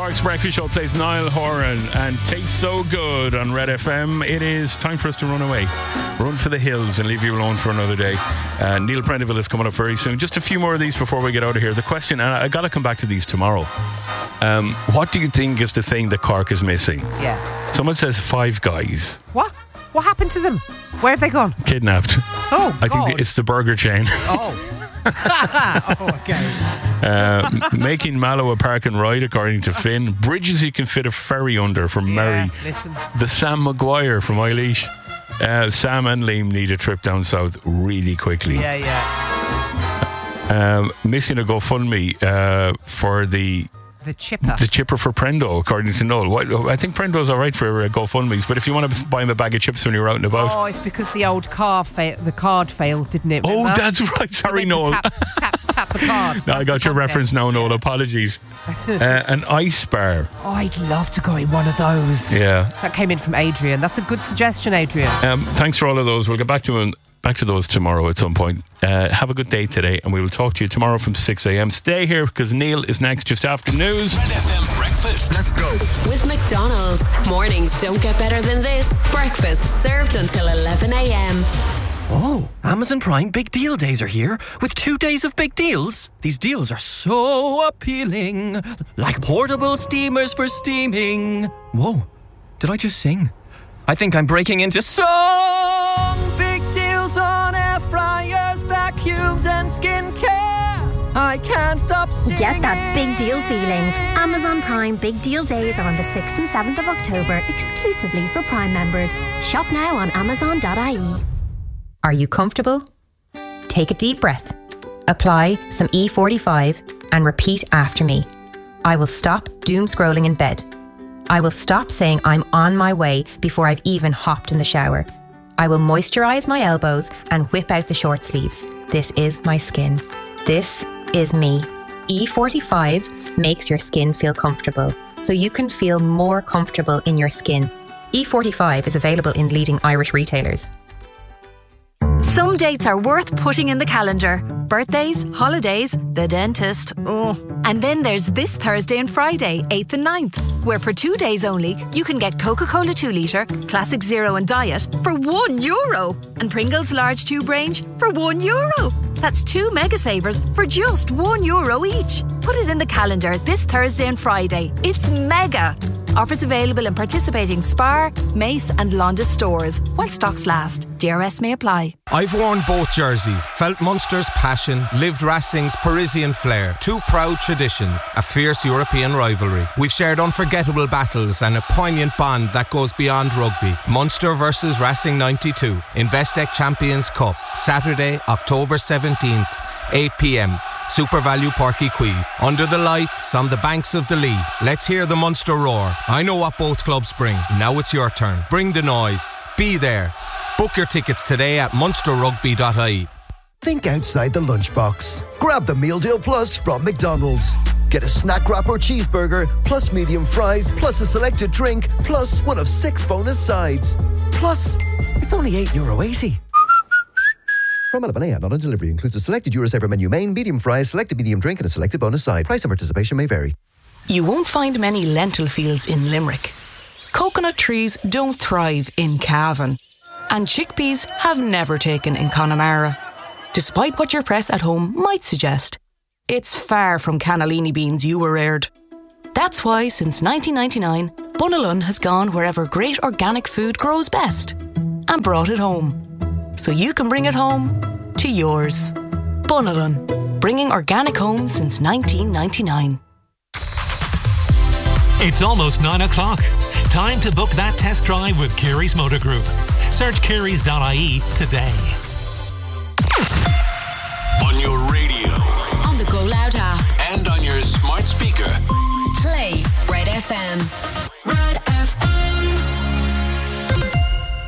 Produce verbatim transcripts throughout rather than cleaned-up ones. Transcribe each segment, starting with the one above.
Cork's Breakfast Show plays Niall Horan and Tastes So Good on Red F M. It is time for us to run away. Run for the hills and leave you alone for another day. Uh, Neil Prendeville is coming up very soon. Just a few more of these before we get out of here. The question, and I got to come back to these tomorrow. Um, what do you think is the thing that Cork is missing? Yeah. Someone says Five Guys. What? What happened to them? Where have they gone? Kidnapped. Oh, I God. think it's the burger chain. Oh. oh, okay. Uh, making Mallow a park and ride, according to Finn. Bridges you can fit a ferry under from Murray. Yeah, listen. The Sam Maguire from Eilish. Uh, Sam and Liam need a trip down south really quickly. Yeah, yeah. Um, missing a GoFundMe uh, for the The chipper. the chipper for Prendo, according to Noel. What, I think Prendo's all right for uh, GoFundMes, but if you want to buy him a bag of chips when you're out and about. Oh, it's because the old car fa- the card failed, didn't it? Oh, remember? that's right. Sorry, You meant to Noel. Tap, tap, tap the card. No, I got your reference now, Noel. Apologies. uh, an ice bar. Oh, I'd love to go in one of those. Yeah. That came in from Adrian. That's a good suggestion, Adrian. Um, thanks for all of those. We'll get back to them. Back to those tomorrow at some point. Uh, have a good day today, and we will talk to you tomorrow from six a.m. Stay here because Neil is next just after news. Red F M Breakfast. Let's go. With McDonald's. Mornings don't get better than this. Breakfast served until eleven a.m. Oh, Amazon Prime Big Deal Days are here with two days of big deals. These deals are so appealing, like portable steamers for steaming. Whoa, did I just sing? I think I'm breaking into song. Big deals on air fryers, vacuums and skincare. I can't stop singing. Get that big deal feeling. Amazon Prime Big Deal Days are on the sixth and seventh of October, exclusively for Prime members. Shop now on amazon dot I E. Are you comfortable? Take a deep breath. Apply some E forty-five and repeat after me. I will stop doom scrolling in bed. I will stop saying I'm on my way before I've even hopped in the shower. I will moisturise my elbows and whip out the short sleeves. This is my skin. This is me. E forty-five makes your skin feel comfortable, so you can feel more comfortable in your skin. E forty-five is available in leading Irish retailers. Some dates are worth putting in the calendar. Birthdays, holidays, the dentist. Oh. And then there's this Thursday and Friday, eighth and ninth, where for two days only, you can get Coca-Cola two litre, Classic Zero and Diet for one euro. And Pringles large tube range for one euro. That's two mega savers for just one euro each. Put it in the calendar this Thursday and Friday. It's mega. Offers available in participating Spar, Mace and Londis stores while stocks last. D R S may apply. I've worn both jerseys, felt Munster's passion, lived Racing's Parisian flair. Two proud traditions, a fierce European rivalry. We've shared unforgettable battles and a poignant bond that goes beyond rugby. Munster versus Racing ninety-two, Investec Champions Cup, Saturday, October seventeenth, eight p.m. Super Value Porky Quay. Under the lights, on the banks of the Lee. Let's hear the Munster roar. I know what both clubs bring. Now it's your turn. Bring the noise. Be there. Book your tickets today at munster rugby dot I E. Think outside the lunchbox. Grab the Meal Deal Plus from McDonald's. Get a snack wrap or cheeseburger, plus medium fries, plus a selected drink, plus one of six bonus sides. Plus, it's only eight euro eighty. From eleven a.m. not on delivery. Includes a selected Eurosaver menu main, medium fries, selected medium drink and a selected bonus side. Price and participation may vary. You won't find many lentil fields in Limerick. Coconut trees don't thrive in Cavan. And chickpeas have never taken in Connemara. Despite what your press at home might suggest, it's far from cannellini beans you were reared. That's why since nineteen ninety-nine, Bunalun has gone wherever great organic food grows best and brought it home. So you can bring it home to yours. Bunalun, bringing organic home since nineteen ninety-nine. It's almost nine o'clock. Time to book that test drive with Kerry's Motor Group. Search kerrys dot I E today. On your radio. On the Go Loud app. And on your smart speaker. Play Red F M. Red F M.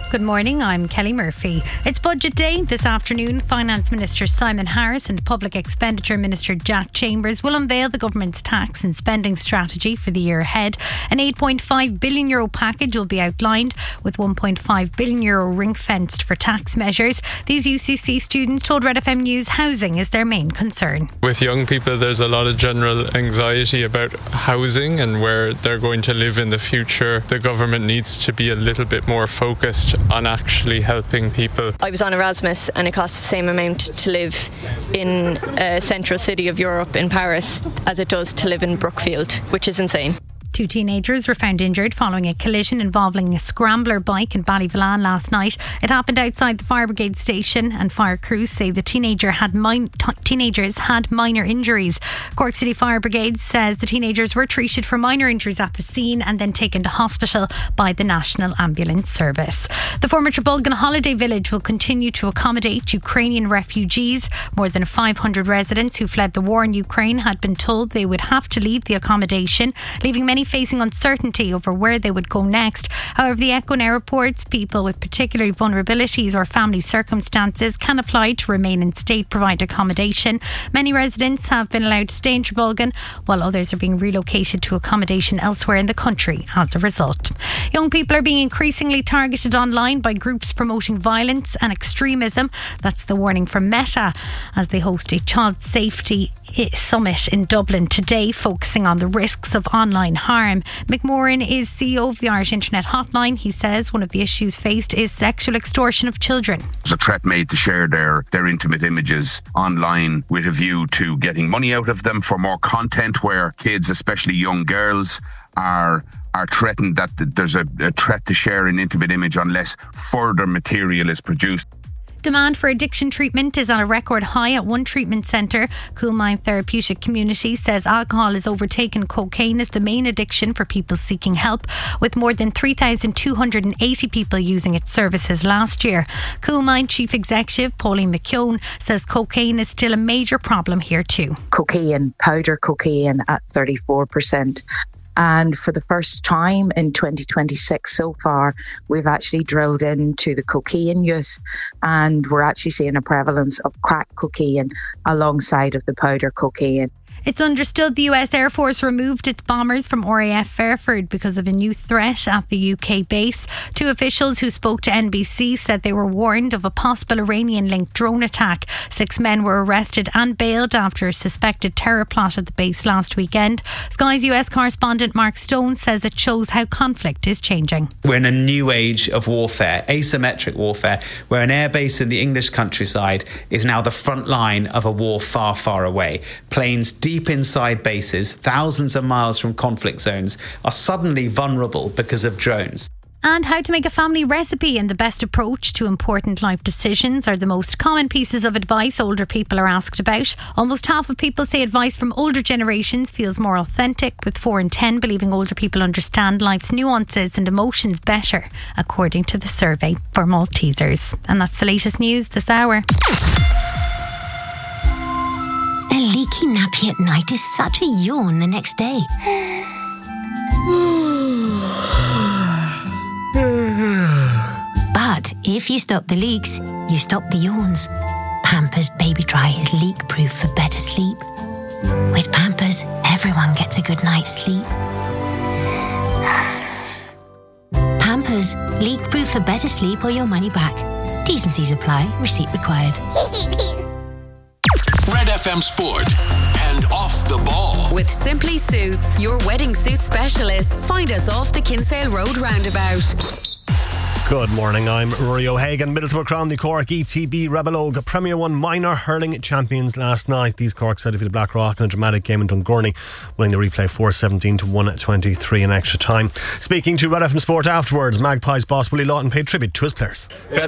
Good morning, I'm Kelly Murphy. It's budget day this afternoon. Finance Minister Simon Harris and Public Expenditure Minister Jack Chambers will unveil the government's tax and spending strategy for the year ahead. An eight point five billion euro package will be outlined, with one point five billion euro ring-fenced for tax measures. These U C C students told Red F M News housing is their main concern. With young people, there's a lot of general anxiety about housing and where they're going to live in the future. The government needs to be a little bit more focused on actually helping people. I was on Erasmus and it costs the same amount to live in a central city of Europe in Paris as it does to live in Brookfield, which is insane. Two teenagers were found injured following a collision involving a scrambler bike in Ballyvillan last night. It happened outside the fire brigade station, and fire crews say the teenager had min- t- teenagers had minor injuries. Cork City Fire Brigade says the teenagers were treated for minor injuries at the scene and then taken to hospital by the National Ambulance Service. The former Trabolgan holiday village will continue to accommodate Ukrainian refugees. More than five hundred residents who fled the war in Ukraine had been told they would have to leave the accommodation, leaving many facing uncertainty over where they would go next. However, the Echo now reports people with particular vulnerabilities or family circumstances can apply to remain in state-provided accommodation. Many residents have been allowed to stay in Trabolgan, while others are being relocated to accommodation elsewhere in the country as a result. Young people are being increasingly targeted online by groups promoting violence and extremism. That's the warning from Meta as they host a child safety summit in Dublin today, focusing on the risks of online harm. McMoran is C E O of the Irish Internet Hotline. He says one of the issues faced is sexual extortion of children. There's a threat made to share their, their intimate images online with a view to getting money out of them for more content, where kids, especially young girls, are are threatened that there's a, a threat to share an intimate image unless further material is produced. Demand for addiction treatment is at a record high at one treatment centre. Coolmine Therapeutic Community says alcohol has overtaken cocaine as the main addiction for people seeking help, with more than three thousand two hundred eighty people using its services last year. Coolmine Chief Executive Pauline McKeown says cocaine is still a major problem here too. Cocaine, powder cocaine at thirty-four percent. And for the first time in twenty twenty-six so far, we've actually drilled into the cocaine use, and we're actually seeing a prevalence of crack cocaine alongside of the powder cocaine. It's understood the U S Air Force removed its bombers from R A F Fairford because of a new threat at the U K base. Two officials who spoke to N B C said they were warned of a possible Iranian-linked drone attack. Six men were arrested and bailed after a suspected terror plot at the base last weekend. Sky's U S correspondent Mark Stone says it shows how conflict is changing. We're in a new age of warfare, asymmetric warfare, where an airbase in the English countryside is now the front line of a war far, far away. Planes deep inside bases, thousands of miles from conflict zones, are suddenly vulnerable because of drones. And how to make a family recipe and the best approach to important life decisions are the most common pieces of advice older people are asked about. Almost half of people say advice from older generations feels more authentic, with four in ten believing older people understand life's nuances and emotions better, according to the survey for Maltesers. And that's the latest news this hour. A leaky nappy at night is such a yawn the next day. But if you stop the leaks, you stop the yawns. Pampers Baby Dry is leak-proof for better sleep. With Pampers, everyone gets a good night's sleep. Pampers, leak-proof for better sleep or your money back. T's and C's apply. Receipt required. Red F M Sport and Off the Ball. With Simply Suits, your wedding suit specialists. Find us off the Kinsale Road roundabout. Good morning, I'm Rory O'Hagan. Middlesbrough crowned the Cork E T B Rebel Premier one minor hurling champions last night. These Cork side defeated Blackrock in a dramatic game in Dungorney, winning the replay four seventeen to one twenty-three in extra time. Speaking to Red F M Sport afterwards, Magpies boss Willie Lawton paid tribute to his players.